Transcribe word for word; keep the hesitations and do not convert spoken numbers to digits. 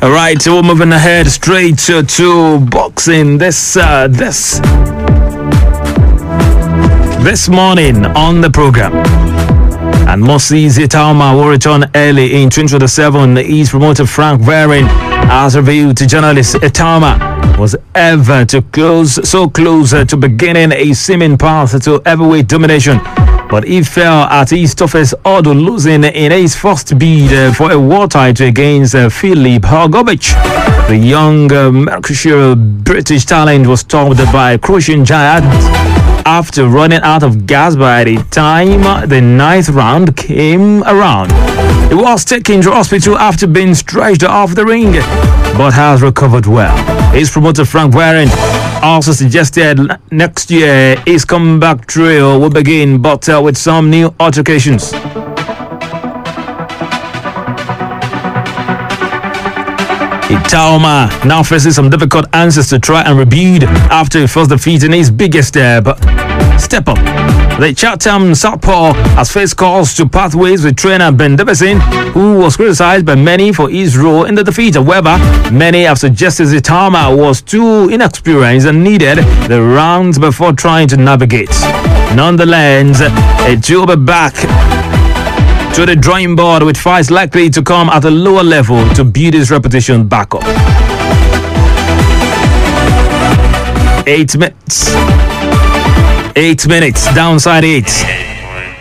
All right, so we're moving ahead straight to, to boxing this uh, this this morning on the program. And Moses Itaoma will return early in twenty twenty-seven. East promoter Frank Warren has revealed to journalist Itaoma was ever too close, so close uh, to beginning a seeming path to heavyweight domination. But he fell at his toughest order, losing in his first bid uh, for a war title against uh, Philip Hrgovic. The young uh, Mercutio British talent was stopped by Croatian giant after running out of gas by the time the ninth round came around. He was taken to hospital after being stretched off the ring, but has recovered well. His promoter Frank Warren also suggested next year his comeback trail will begin, but uh, with some new altercations. Itaoma now faces some difficult answers to try and rebuild after his first defeat in his biggest step. Step up. The Chatham Southpaw has faced calls to part ways with trainer Ben Davison, who was criticized by many for his role in the defeat. However, many have suggested Itaoma was too inexperienced and needed the rounds before trying to navigate. Nonetheless, it will be back to the drawing board with fights likely to come at a lower level to build his reputation back up. Eight minutes. Eight minutes. Downside eight.